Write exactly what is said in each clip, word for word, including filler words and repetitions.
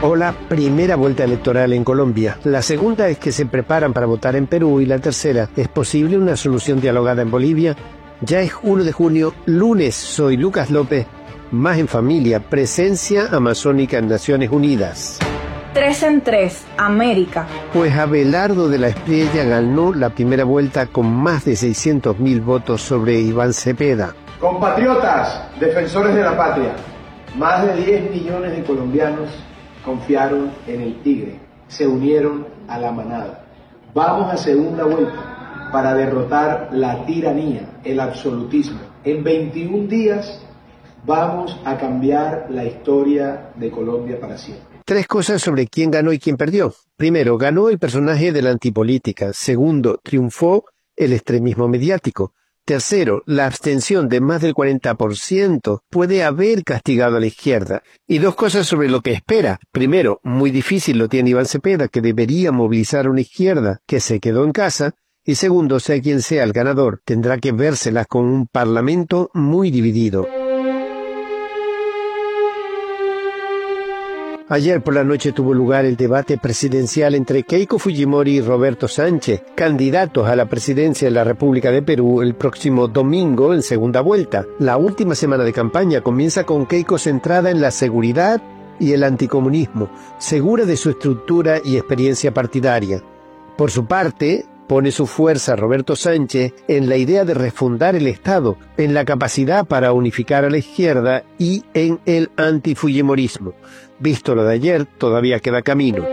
o la primera vuelta electoral en Colombia. La segunda es que se preparan para votar en Perú y la tercera, ¿es posible una solución dialogada en Bolivia? Ya es uno de junio, lunes, soy Lucas López, más en familia, presencia amazónica en Naciones Unidas. Tres en tres, América. Pues Abelardo de la Espriella ganó la primera vuelta con más de seiscientos mil votos sobre Iván Cepeda. Compatriotas, defensores de la patria, más de diez millones de colombianos confiaron en el tigre, se unieron a la manada. Vamos a segunda vuelta para derrotar la tiranía, el absolutismo. En veintiún días vamos a cambiar la historia de Colombia para siempre. Tres cosas sobre quién ganó y quién perdió. Primero, ganó el personaje de la antipolítica. Segundo, triunfó el extremismo mediático. Tercero, la abstención de más del cuarenta por ciento puede haber castigado a la izquierda. Y dos cosas sobre lo que espera. Primero, muy difícil lo tiene Iván Cepeda, que debería movilizar a una izquierda que se quedó en casa. Y segundo, sea quien sea el ganador, tendrá que vérselas con un parlamento muy dividido. Ayer por la noche tuvo lugar el debate presidencial entre Keiko Fujimori y Roberto Sánchez, candidatos a la presidencia de la República de Perú el próximo domingo en segunda vuelta. La última semana de campaña comienza con Keiko centrada en la seguridad y el anticomunismo, segura de su estructura y experiencia partidaria. Por su parte, pone su fuerza Roberto Sánchez en la idea de refundar el Estado, en la capacidad para unificar a la izquierda y en el antifujimorismo. Visto lo de ayer, todavía queda camino.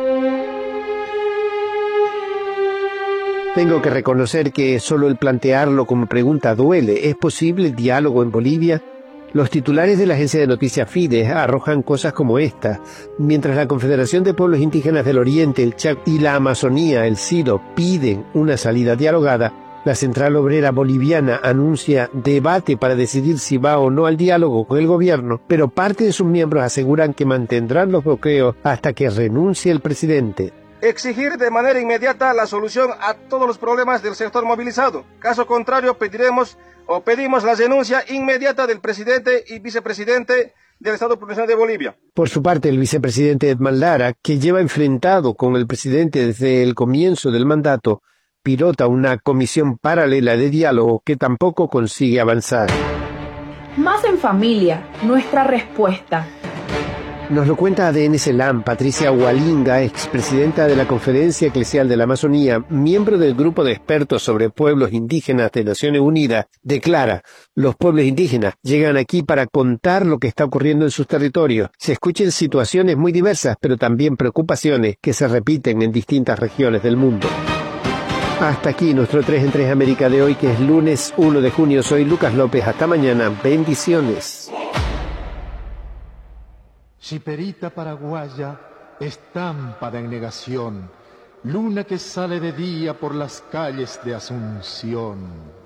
Tengo que reconocer que solo el plantearlo como pregunta duele. ¿Es posible el diálogo en Bolivia? Los titulares de la agencia de noticias Fides arrojan cosas como esta. Mientras la Confederación de Pueblos Indígenas del Oriente, el Chaco y la Amazonía, el CIDO, piden una salida dialogada, la Central Obrera Boliviana anuncia debate para decidir si va o no al diálogo con el gobierno, pero parte de sus miembros aseguran que mantendrán los bloqueos hasta que renuncie el presidente. Exigir de manera inmediata la solución a todos los problemas del sector movilizado. Caso contrario, pediremos o pedimos la renuncia inmediata del presidente y vicepresidente del Estado Provincial de Bolivia. Por su parte, el vicepresidente Edman Lara, que lleva enfrentado con el presidente desde el comienzo del mandato, pilota una comisión paralela de diálogo que tampoco consigue avanzar. Más en familia, nuestra respuesta. Nos lo cuenta A D N Celam. Patricia Hualinga, expresidenta de la Conferencia Eclesial de la Amazonía, miembro del grupo de expertos sobre pueblos indígenas de Naciones Unidas, declara: los pueblos indígenas llegan aquí para contar lo que está ocurriendo en sus territorios. Se escuchan situaciones muy diversas, pero también preocupaciones que se repiten en distintas regiones del mundo. Hasta aquí nuestro tres en tres América de hoy, que es lunes uno de junio. Soy Lucas López. Hasta mañana. Bendiciones. Chiperita paraguaya, estampa de negación, luna que sale de día por las calles de Asunción.